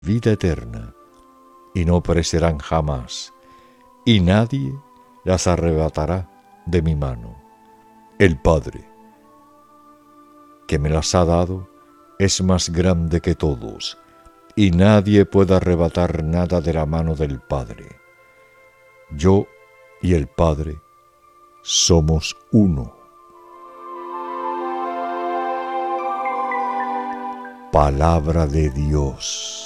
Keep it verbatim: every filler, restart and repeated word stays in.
vida eterna, y no perecerán jamás, y nadie las arrebatará de mi mano. El Padre, que me las ha dado, es más grande que todos, y nadie puede arrebatar nada de la mano del Padre. Yo y el Padre somos uno. Palabra de Dios.